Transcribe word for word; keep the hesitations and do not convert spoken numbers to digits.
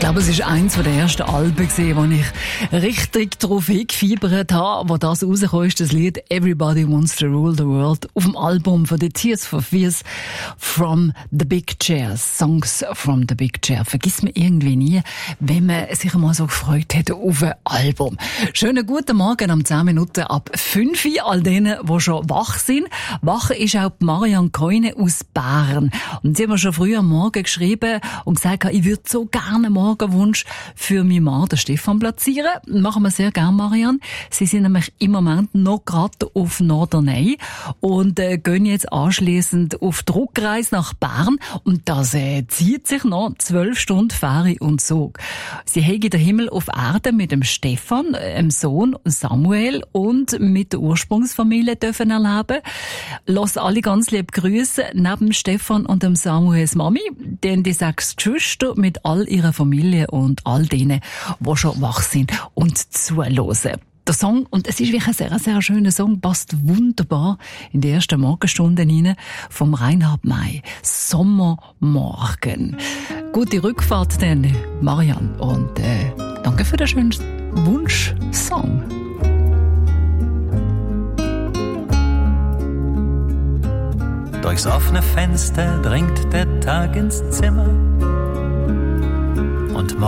glaube, es war eines der ersten Alben, wo ich richtig darauf hingefiebert habe, wo das rausgekommen ist, das Lied «Everybody Wants to Rule the World» auf dem Album von The Tears for Fears «From the Big Chair», «Songs from the Big Chair». Vergisst man irgendwie nie, wenn man sich einmal so gefreut hat auf ein Album. Schönen guten Morgen am zehn Minuten ab fünf all denen, die schon wach sind. Wach ist auch Marianne Keune aus Bern. Und sie hat mir schon früh am Morgen geschrieben und gesagt, ich würde so gerne einen Morgenwunsch für meinen Mann, den Stefan, platzieren. Machen wir sehr gerne, Marianne. Sie sind nämlich im Moment noch gerade auf Norderney und äh, gehen jetzt anschliessend auf die Rückreise nach Bern. Und das äh, zieht sich noch zwölf Stunden Fähre und Zug. Sie haben den Himmel auf Erden mit dem Stefan, dem Sohn Samuel und mit der Ursprungsfamilie dürfen erleben. Lass alle ganz lieb grüßen, neben Stefan und dem Samuels Mami, denn die sechs Geschwister mit all ihrer Familie und all denen, die schon wach sind und zuhören. Der Song, und es ist wirklich ein sehr, sehr schöner Song, passt wunderbar in die ersten Morgenstunden hinein, vom Reinhard May. Sommermorgen. Gute Rückfahrt dann, Marianne, und äh, danke für den schönen Wunsch-Song. Durchs offene Fenster dringt der Tag ins Zimmer und